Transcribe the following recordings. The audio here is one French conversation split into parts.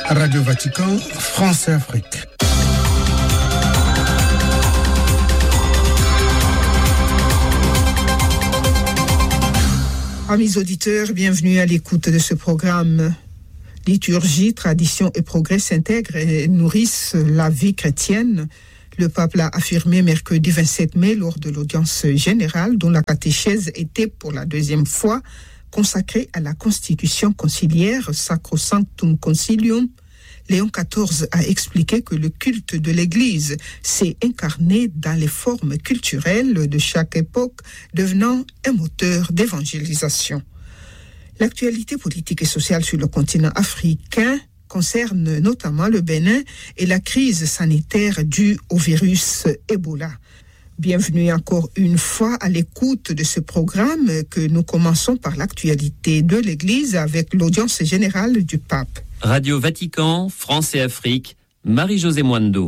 Radio Vatican, France et Afrique. Amis auditeurs, bienvenue à l'écoute de ce programme. Liturgie, tradition et progrès s'intègrent et nourrissent la vie chrétienne. Le pape l'a affirmé mercredi 27 mai lors de l'audience générale dont la catéchèse était pour la deuxième fois consacrée à la constitution conciliaire Sacrosanctum Concilium. Léon XIV a expliqué que le culte de l'Église s'est incarné dans les formes culturelles de chaque époque, devenant un moteur d'évangélisation. L'actualité politique et sociale sur le continent africain concerne notamment le Bénin et la crise sanitaire due au virus Ebola. Bienvenue encore une fois à l'écoute de ce programme que nous commençons par l'actualité de l'Église avec l'audience générale du pape. Radio Vatican, France et Afrique, Marie-Josée Mwando.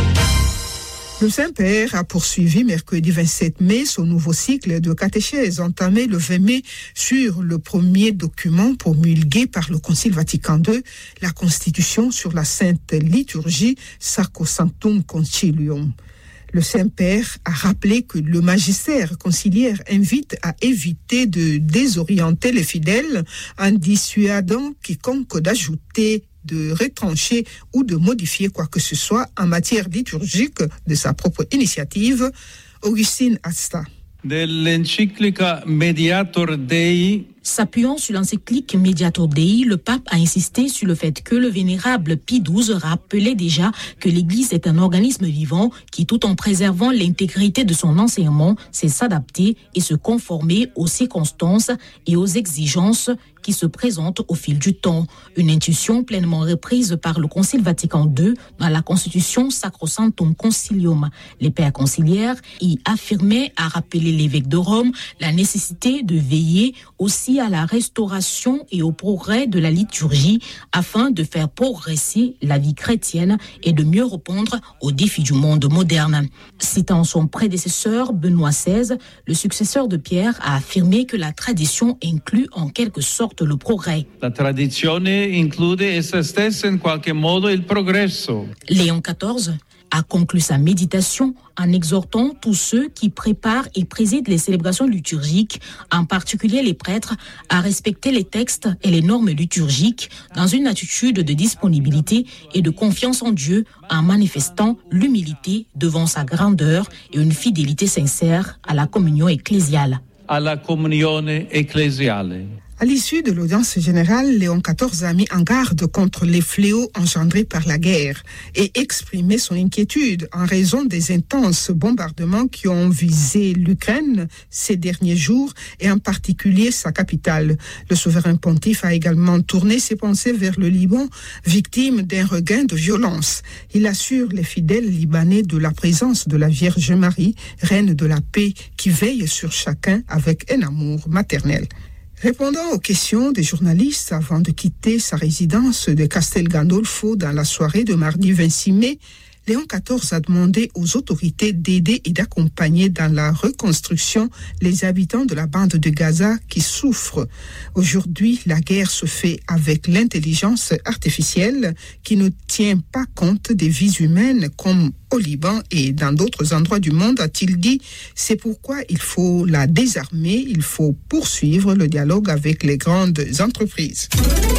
Le Saint-Père a poursuivi mercredi 27 mai son nouveau cycle de catéchèse entamé le 20 mai sur le premier document promulgué par le Concile Vatican II, la Constitution sur la Sainte Liturgie Sacrosanctum Concilium. Le Saint-Père a rappelé que le magistère conciliaire invite à éviter de désorienter les fidèles en dissuadant quiconque d'ajouter, de retrancher ou de modifier quoi que ce soit en matière liturgique de sa propre initiative. Augustine Asta. Dell'enciclica Mediator Dei. S'appuyant sur l'encyclique Mediator Dei, le pape a insisté sur le fait que le vénérable Pie XII rappelait déjà que l'Église est un organisme vivant qui, tout en préservant l'intégrité de son enseignement, sait s'adapter et se conformer aux circonstances et aux exigences qui se présentent au fil du temps. Une intuition pleinement reprise par le Concile Vatican II dans la Constitution Sacrosanctum Concilium. Les pères conciliaires y affirmaient à rappeler l'évêque de Rome la nécessité de veiller aussi à la restauration et au progrès de la liturgie afin de faire progresser la vie chrétienne et de mieux répondre aux défis du monde moderne. Citant son prédécesseur Benoît XVI, le successeur de Pierre a affirmé que la tradition inclut en quelque sorte le progrès. La tradizione include essa stessa in qualche modo il progresso. Léon XIV a conclu sa méditation en exhortant tous ceux qui préparent et président les célébrations liturgiques, en particulier les prêtres, à respecter les textes et les normes liturgiques dans une attitude de disponibilité et de confiance en Dieu, en manifestant l'humilité devant sa grandeur et une fidélité sincère à la communion ecclésiale. Alla comunione ecclesiale. À l'issue de l'audience générale, Léon XIV a mis en garde contre les fléaux engendrés par la guerre et exprimé son inquiétude en raison des intenses bombardements qui ont visé l'Ukraine ces derniers jours et en particulier sa capitale. Le souverain pontife a également tourné ses pensées vers le Liban, victime d'un regain de violence. Il assure les fidèles libanais de la présence de la Vierge Marie, reine de la paix, qui veille sur chacun avec un amour maternel. Répondant aux questions des journalistes avant de quitter sa résidence de Castel Gandolfo dans la soirée de mardi 26 mai, Léon XIV a demandé aux autorités d'aider et d'accompagner dans la reconstruction les habitants de la bande de Gaza qui souffrent. Aujourd'hui, la guerre se fait avec l'intelligence artificielle qui ne tient pas compte des vies humaines comme au Liban et dans d'autres endroits du monde, a-t-il dit. C'est pourquoi il faut la désarmer, il faut poursuivre le dialogue avec les grandes entreprises.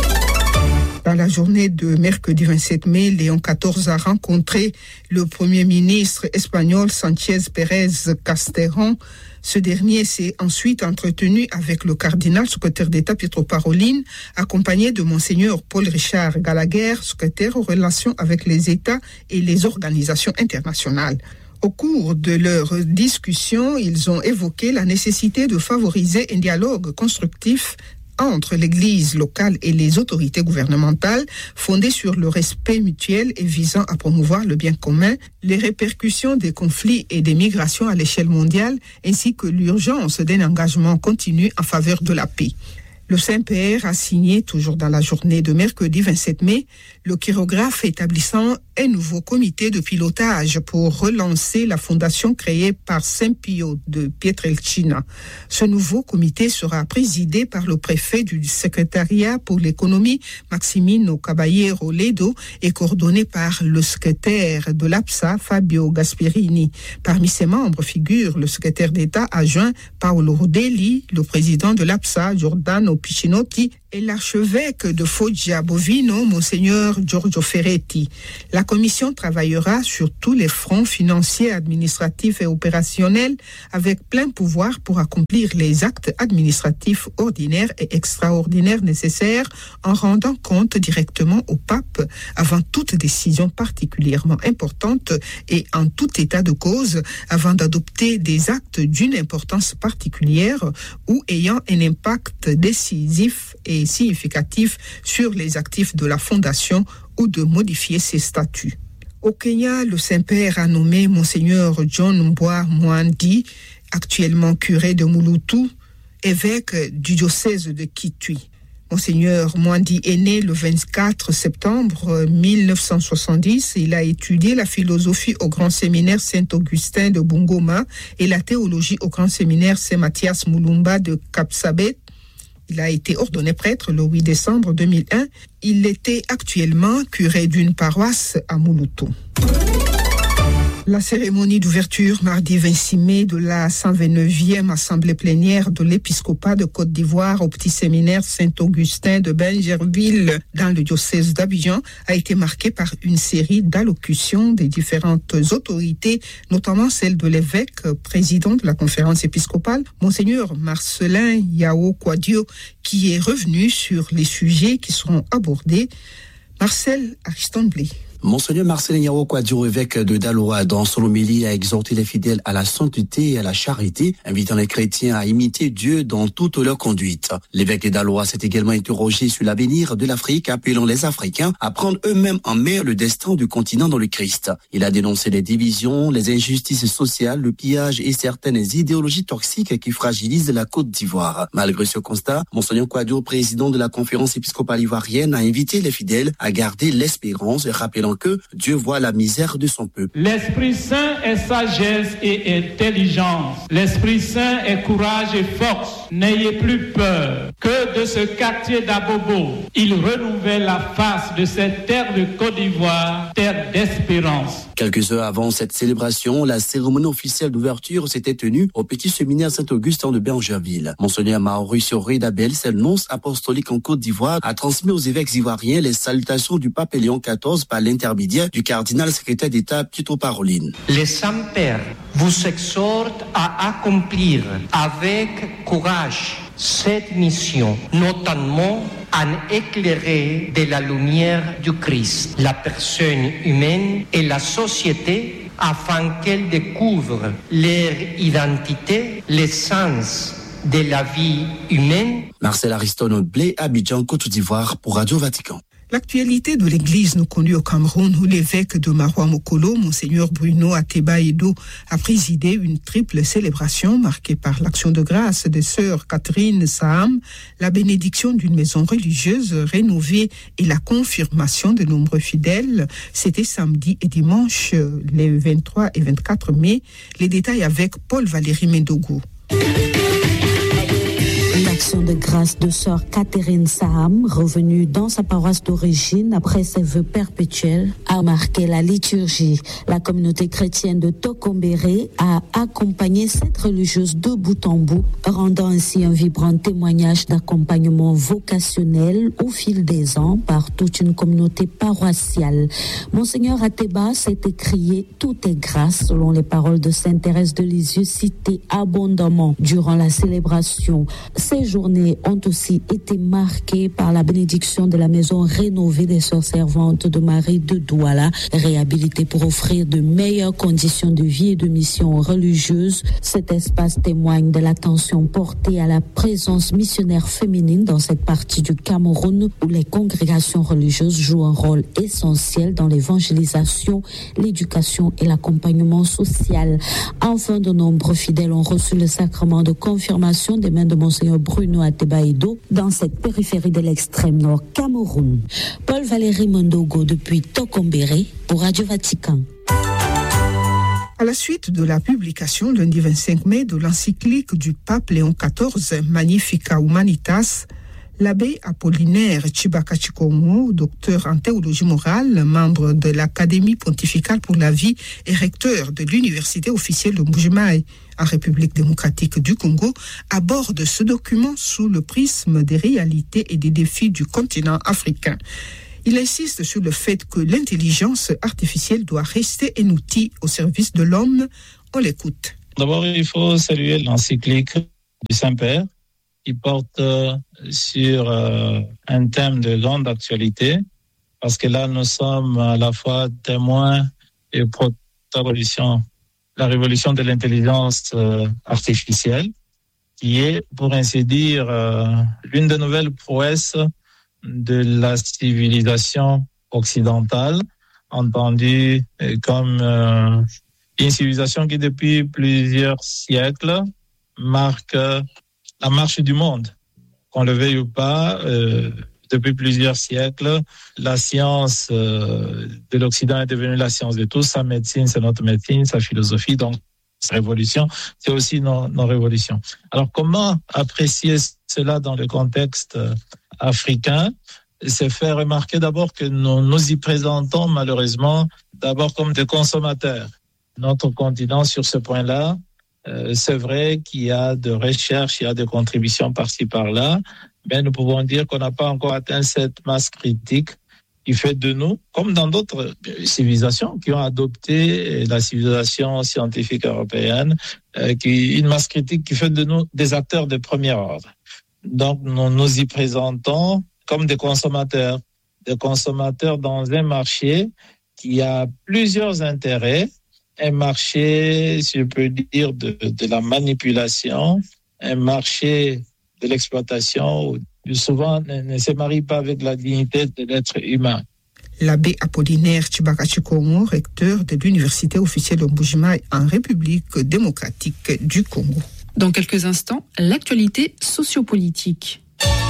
Dans la journée de mercredi 27 mai, Léon XIV a rencontré le Premier ministre espagnol Sánchez Pérez Castellón. Ce dernier s'est ensuite entretenu avec le cardinal secrétaire d'État Pietro Parolin, accompagné de Monseigneur Paul Richard Gallagher, secrétaire aux relations avec les États et les organisations internationales. Au cours de leur discussion, ils ont évoqué la nécessité de favoriser un dialogue constructif entre l'Église locale et les autorités gouvernementales, fondée sur le respect mutuel et visant à promouvoir le bien commun, les répercussions des conflits et des migrations à l'échelle mondiale, ainsi que l'urgence d'un engagement continu en faveur de la paix. Le Saint-Père a signé, toujours dans la journée de mercredi 27 mai, le chirographe établissant un nouveau comité de pilotage pour relancer la fondation créée par Saint Pio de Pietrelcina. Ce nouveau comité sera présidé par le préfet du secrétariat pour l'économie, Maximino Caballero Ledo, et coordonné par le secrétaire de l'APSA, Fabio Gasperini. Parmi ses membres figurent le secrétaire d'État adjoint Paolo Rodelli, le président de l'APSA, Giordano Piccinotti, et l'archevêque de Foggia Bovino, Monseigneur Giorgio Ferretti. La commission travaillera sur tous les fronts financiers, administratifs et opérationnels avec plein pouvoir pour accomplir les actes administratifs ordinaires et extraordinaires nécessaires en rendant compte directement au pape avant toute décision particulièrement importante et en tout état de cause avant d'adopter des actes d'une importance particulière ou ayant un impact décisif et significatif sur les actifs de la fondation ou de modifier ses statuts. Au Kenya, le Saint-Père a nommé Monseigneur John Mbwa Mwandi, actuellement curé de Mulutu, évêque du diocèse de Kitui. Monseigneur Mwandi est né le 24 septembre 1970. Il a étudié la philosophie au Grand Séminaire Saint-Augustin de Bungoma et la théologie au Grand Séminaire Saint-Mathias Mulumba de Kapsabet. Il a été ordonné prêtre le 8 décembre 2001. Il était actuellement curé d'une paroisse à Mulutu. La cérémonie d'ouverture mardi 26 mai de la 129e assemblée plénière de l'épiscopat de Côte d'Ivoire au petit séminaire Saint-Augustin de Benjerville dans le diocèse d'Abidjan a été marquée par une série d'allocutions des différentes autorités, notamment celle de l'évêque président de la conférence épiscopale, Monseigneur Marcelin Yao Kwadio, qui est revenu sur les sujets qui seront abordés. Marcel Ariston-Blé. Monseigneur Marcelin Yao Kwadio, évêque de Daloa, dans son homélie, a exhorté les fidèles à la sainteté et à la charité, invitant les chrétiens à imiter Dieu dans toute leur conduite. L'évêque de Daloa s'est également interrogé sur l'avenir de l'Afrique, appelant les Africains à prendre eux-mêmes en main le destin du continent dans le Christ. Il a dénoncé les divisions, les injustices sociales, le pillage et certaines idéologies toxiques qui fragilisent la Côte d'Ivoire. Malgré ce constat, Monseigneur Kwadio, président de la conférence épiscopale ivoirienne, a invité les fidèles à garder l'espérance, rappelant que Dieu voit la misère de son peuple. L'Esprit Saint est sagesse et intelligence. L'Esprit Saint est courage et force. N'ayez plus peur. Que de ce quartier d'Abobo, il renouvelle la face de cette terre de Côte d'Ivoire, terre d'espérance. Quelques heures avant cette célébration, la cérémonie officielle d'ouverture s'était tenue au petit séminaire Saint-Augustin de Benjerville. Monseigneur Maurice Redabel, seul nonce apostolique en Côte d'Ivoire, a transmis aux évêques ivoiriens les salutations du pape Léon XIV par l'intermédiaire du cardinal secrétaire d'État Pietro Parolin. Le Saint-Père vous exhorte à accomplir avec courage cette mission, notamment en éclairer de la lumière du Christ la personne humaine et la société afin qu'elle découvre leur identité, l'essence de la vie humaine. Marcel Ariston-Blé, Abidjan, Côte d'Ivoire pour Radio Vatican. L'actualité de l'Église nous conduit au Cameroun où l'évêque de Maroua Mokolo, Monseigneur Bruno Ateba Edo, a présidé une triple célébration marquée par l'action de grâce des sœurs Catherine Saham, la bénédiction d'une maison religieuse rénovée et la confirmation de nombreux fidèles. C'était samedi et dimanche, les 23 et 24 mai. Les détails avec Paul-Valéry Mendogo. L'action de grâce de sœur Catherine Saham, revenue dans sa paroisse d'origine après ses vœux perpétuels, a marqué la liturgie. La communauté chrétienne de Tokombéré a accompagné cette religieuse de bout en bout, rendant ainsi un vibrant témoignage d'accompagnement vocationnel au fil des ans par toute une communauté paroissiale. Monseigneur Ateba s'est écrié « Tout est grâce » selon les paroles de Sainte Thérèse de Lisieux citées abondamment durant la célébration. Ces journées ont aussi été marquées par la bénédiction de la maison rénovée des sœurs servantes de Marie de Douala, réhabilitée pour offrir de meilleures conditions de vie et de mission religieuse. Cet espace témoigne de l'attention portée à la présence missionnaire féminine dans cette partie du Cameroun où les congrégations religieuses jouent un rôle essentiel dans l'évangélisation, l'éducation et l'accompagnement social. Enfin, de nombreux fidèles ont reçu le sacrement de confirmation des mains de Monseigneur Bruno Pruno à Tebaïdo, dans cette périphérie de l'extrême nord Cameroun. Paul Valéry Mondogo depuis Tokombéré pour Radio Vatican. À la suite de la publication lundi 25 mai de l'encyclique du pape Léon XIV Magnificat Humanitas, l'abbé Apollinaire Chibaka-Chikomo, docteur en théologie morale, membre de l'Académie pontificale pour la vie et recteur de l'Université officielle de Mbujimaï en République démocratique du Congo, aborde ce document sous le prisme des réalités et des défis du continent africain. Il insiste sur le fait que l'intelligence artificielle doit rester un outil au service de l'homme. On l'écoute. D'abord, il faut saluer l'encyclique du Saint-Père qui porte sur un thème de grande actualité, parce que là, nous sommes à la fois témoins et protagonistes de la révolution de l'intelligence artificielle, qui est, pour ainsi dire, l'une des nouvelles prouesses de la civilisation occidentale, entendue comme une civilisation qui, depuis plusieurs siècles, marque la marche du monde. Qu'on le veuille ou pas, depuis plusieurs siècles, la science de l'Occident est devenue la science de tous. Sa médecine, c'est notre médecine, sa philosophie, donc sa révolution, c'est aussi nos révolutions. Alors, comment apprécier cela dans le contexte africain? C'est faire remarquer d'abord que nous y présentons malheureusement d'abord comme des consommateurs. Notre continent, sur ce point-là, c'est vrai qu'il y a de recherches, il y a des contributions par-ci, par-là, mais nous pouvons dire qu'on n'a pas encore atteint cette masse critique qui fait de nous, comme dans d'autres civilisations qui ont adopté la civilisation scientifique européenne, une masse critique qui fait de nous des acteurs de premier ordre. Donc, nous nous y présentons comme des consommateurs dans un marché qui a plusieurs intérêts, un marché, si je peux dire, de la manipulation, un marché de l'exploitation, souvent ne se marie pas avec la dignité de l'être humain. L'abbé Apollinaire Chibaka-Chikomo, recteur de l'Université officielle de Mbujimaï en République démocratique du Congo. Dans quelques instants, l'actualité sociopolitique.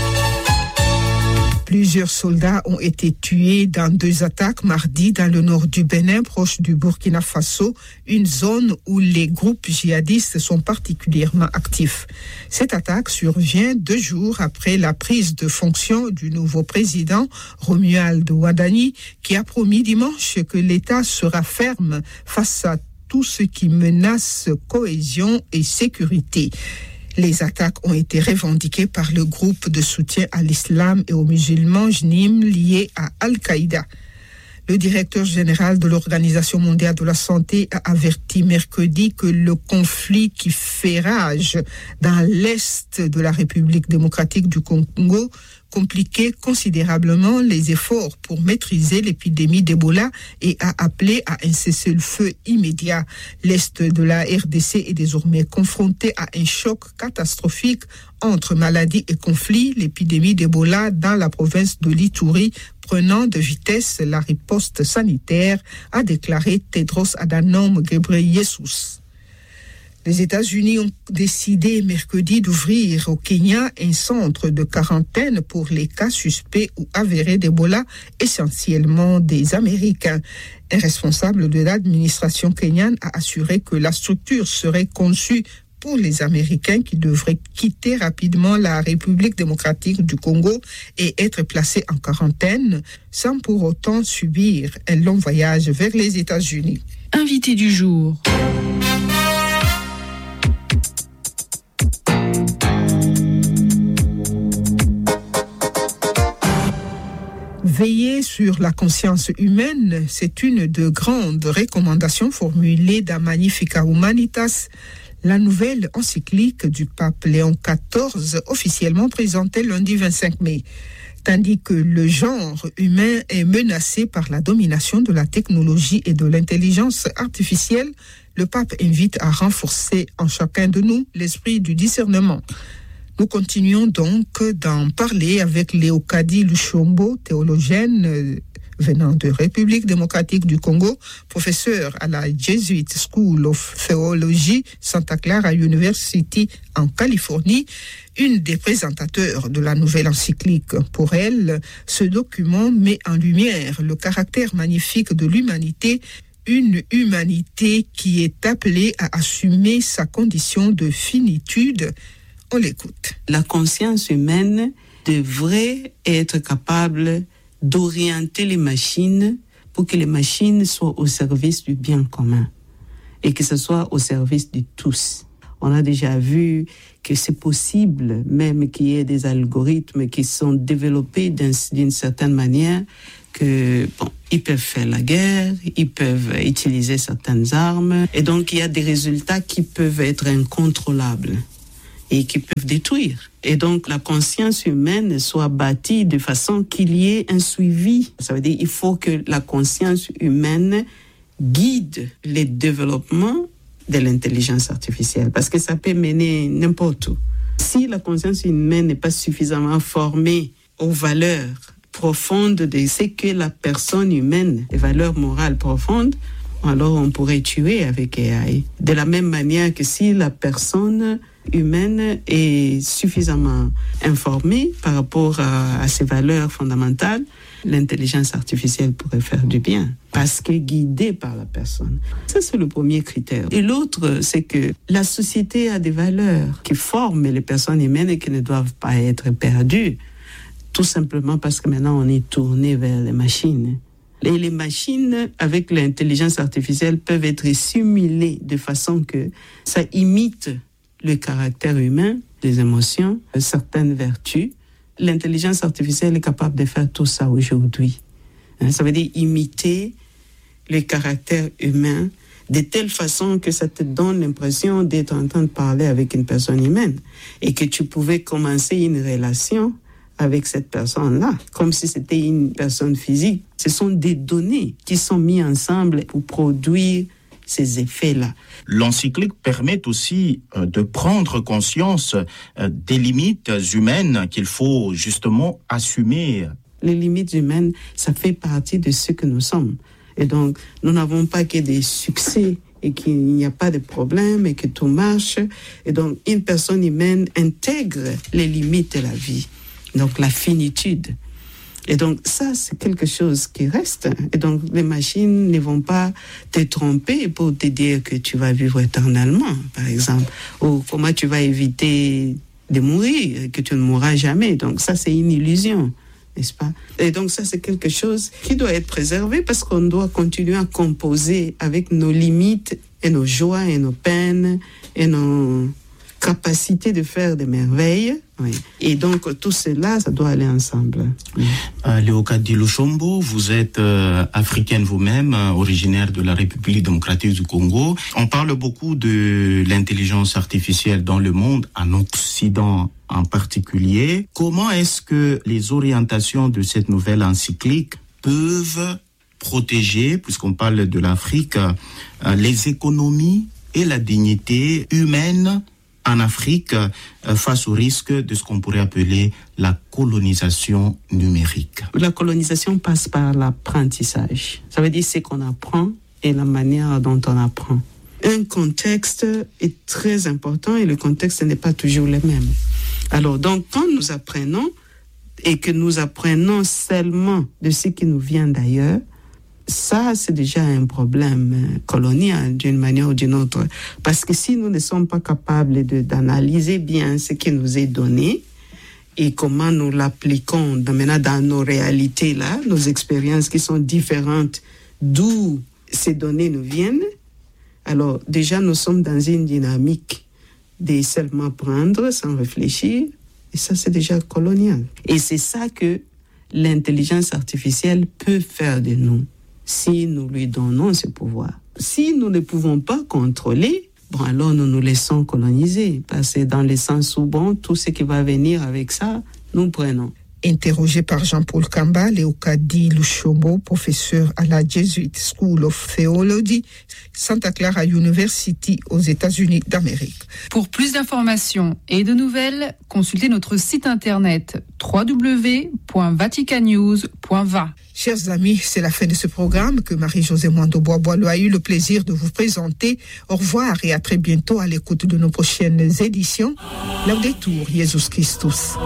Plusieurs soldats ont été tués dans 2 attaques mardi dans le nord du Bénin, proche du Burkina Faso, une zone où les groupes djihadistes sont particulièrement actifs. Cette attaque survient 2 jours après la prise de fonction du nouveau président, Romuald Wadani, qui a promis dimanche que l'État sera ferme face à tout ce qui menace cohésion et sécurité. Les attaques ont été revendiquées par le groupe de soutien à l'islam et aux musulmans JNIM lié à Al-Qaïda. Le directeur général de l'Organisation mondiale de la santé a averti mercredi que le conflit qui fait rage dans l'est de la République démocratique du Congo compliquait considérablement les efforts pour maîtriser l'épidémie d'Ebola et a appelé à un cessez-le-feu immédiat. L'est de la RDC est désormais confronté à un choc catastrophique entre maladie et conflit. L'épidémie d'Ebola dans la province de l'Ituri prenant de vitesse la riposte sanitaire, a déclaré Tedros Adhanom Ghebreyesus. Les États-Unis ont décidé mercredi d'ouvrir au Kenya un centre de quarantaine pour les cas suspects ou avérés d'Ebola, essentiellement des Américains. Un responsable de l'administration kenyane a assuré que la structure serait conçue pour les Américains qui devraient quitter rapidement la République démocratique du Congo et être placés en quarantaine sans pour autant subir un long voyage vers les États-Unis. Invité du jour. Veiller sur la conscience humaine, c'est une de grandes recommandations formulées dans Magnificat Humanitas, la nouvelle encyclique du pape Léon XIV, officiellement présentée lundi 25 mai. Tandis que le genre humain est menacé par la domination de la technologie et de l'intelligence artificielle, le pape invite à renforcer en chacun de nous l'esprit du discernement. Nous continuons donc d'en parler avec Léocadie Luchombo, théologienne venant de République démocratique du Congo, professeur à la Jesuit School of Theology Santa Clara University en Californie, une des présentateurs de la nouvelle encyclique. Pour elle, ce document met en lumière le caractère magnifique de l'humanité, une humanité qui est appelée à assumer sa condition de finitude. On l'écoute. La conscience humaine devrait être capable d'orienter les machines pour que les machines soient au service du bien commun et que ce soit au service de tous. On a déjà vu que c'est possible, même qu'il y ait des algorithmes qui sont développés d'une certaine manière, que ils peuvent faire la guerre, ils peuvent utiliser certaines armes, et donc il y a des résultats qui peuvent être incontrôlables et qui peuvent détruire. Et donc la conscience humaine soit bâtie de façon qu'il y ait un suivi. Ça veut dire qu'il faut que la conscience humaine guide les développements de l'intelligence artificielle, parce que ça peut mener n'importe où. Si la conscience humaine n'est pas suffisamment formée aux valeurs profondes de ce que la personne humaine, les valeurs morales profondes, alors on pourrait tuer avec AI. De la même manière que si la personne humaine est suffisamment informée par rapport à ses valeurs fondamentales, l'intelligence artificielle pourrait faire du bien, parce qu'elle est guidée par la personne. Ça, c'est le premier critère. Et l'autre, c'est que la société a des valeurs qui forment les personnes humaines et qui ne doivent pas être perdues, tout simplement parce que maintenant on est tourné vers les machines. Et les machines, avec l'intelligence artificielle, peuvent être simulées de façon que ça imite le caractère humain, les émotions, certaines vertus. L'intelligence artificielle est capable de faire tout ça aujourd'hui. Ça veut dire imiter le caractère humain de telle façon que ça te donne l'impression d'être en train de parler avec une personne humaine et que tu pouvais commencer une relation avec cette personne-là, comme si c'était une personne physique. Ce sont des données qui sont mises ensemble pour produire ces effets-là. L'encyclique permet aussi de prendre conscience des limites humaines qu'il faut justement assumer. Les limites humaines, ça fait partie de ce que nous sommes. Et donc, nous n'avons pas que des succès et qu'il n'y a pas de problème et que tout marche. Et donc, une personne humaine intègre les limites de la vie. Donc, la finitude. Et donc, ça, c'est quelque chose qui reste. Et donc, les machines ne vont pas te tromper pour te dire que tu vas vivre éternellement, par exemple. Ou comment tu vas éviter de mourir, que tu ne mourras jamais. Donc, ça, c'est une illusion, n'est-ce pas? Et donc, ça, c'est quelque chose qui doit être préservé parce qu'on doit continuer à composer avec nos limites et nos joies et nos peines et nos capacités de faire des merveilles. Oui. Et donc, tout cela, ça doit aller ensemble. Léocadie Lushombo, vous êtes africaine vous-même, originaire de la République démocratique du Congo. On parle beaucoup de l'intelligence artificielle dans le monde, en Occident en particulier. Comment est-ce que les orientations de cette nouvelle encyclique peuvent protéger, puisqu'on parle de l'Afrique, les économies et la dignité humaine en Afrique face au risque de ce qu'on pourrait appeler la colonisation numérique? La colonisation passe par l'apprentissage. Ça veut dire ce qu'on apprend et la manière dont on apprend. Un contexte est très important et le contexte n'est pas toujours le même. Alors, donc, quand nous apprenons et que nous apprenons seulement de ce qui nous vient d'ailleurs, ça, c'est déjà un problème colonial d'une manière ou d'une autre. Parce que si nous ne sommes pas capables d'analyser bien ce qui nous est donné et comment nous l'appliquons maintenant dans nos réalités, là, nos expériences qui sont différentes d'où ces données nous viennent, alors déjà nous sommes dans une dynamique de seulement prendre sans réfléchir. Et ça, c'est déjà colonial. Et c'est ça que l'intelligence artificielle peut faire de nous, si nous lui donnons ce pouvoir. Si nous ne pouvons pas contrôler, alors nous nous laissons coloniser. Parce que dans le sens où, tout ce qui va venir avec ça, nous prenons. Interrogé par Jean-Paul Kamba, Leokadi Lushombo, professeur à la Jesuit School of Theology, Santa Clara University aux États-Unis d'Amérique. Pour plus d'informations et de nouvelles, consultez notre site internet www.vaticannews.va. Chers amis, c'est la fin de ce programme que Marie-Josée Mwando-Bois-Boileau a eu le plaisir de vous présenter. Au revoir et à très bientôt à l'écoute de nos prochaines éditions. Laudetur Jesus Christus.